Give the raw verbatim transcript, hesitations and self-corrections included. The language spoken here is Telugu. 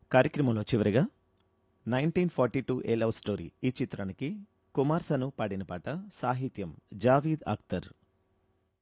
కార్యక్రమంలో చివరిగా నైన్టీన్ ఫార్టీ టూ ఏ లవ్ స్టోరీ ఈ చిత్రానికి కుమార్ సను పాడిన పాట సాహిత్యం జావీద్ అఖ్తర్.